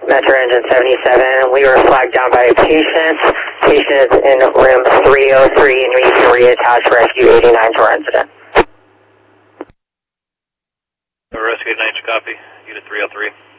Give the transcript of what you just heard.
Metro Engine 77. We were flagged down by a patient. Patient is in room 303 and we can reattach rescue 89 to our incident. Rescue 89, copy. Unit 303.